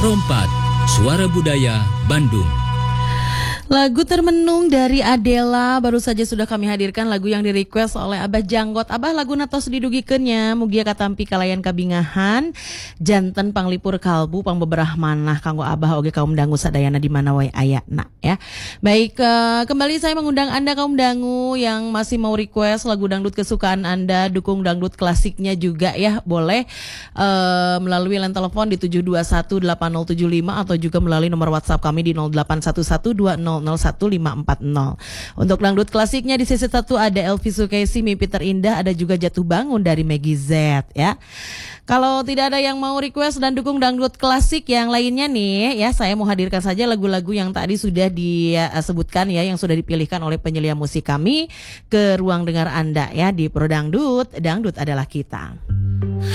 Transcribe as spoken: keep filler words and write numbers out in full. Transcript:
Rompat, Suara Budaya Bandung. Lagu Termenung dari Adela baru saja sudah kami hadirkan, lagu yang di-request oleh Abah Janggot. Abah lagu natos didugikeunnya mugia katampi kalayan kabingahan janten panglipur kalbu pang beberah manah kanggo Abah oge kaum dangu sadayana di mana wae ayana ya. Baik, uh, kembali saya mengundang Anda kaum dangu yang masih mau request lagu dangdut kesukaan Anda, dukung dangdut klasiknya juga ya, boleh uh, melalui line telepon di tujuh dua satu delapan nol tujuh lima atau juga melalui nomor WhatsApp kami di nol delapan satu satu dua nol nol satu lima empat nol. Untuk dangdut klasiknya di sisi satu ada Elvi Sukaisi, Mimpi Terindah, ada juga Jatuh Bangun dari Meggy Z ya. Kalau tidak ada yang mau request dan dukung dangdut klasik yang lainnya nih ya, saya mau hadirkan saja lagu-lagu yang tadi sudah disebutkan ya, yang sudah dipilihkan oleh penyelia musik kami ke ruang dengar Anda ya di Pro Dangdut. Dangdut adalah kita.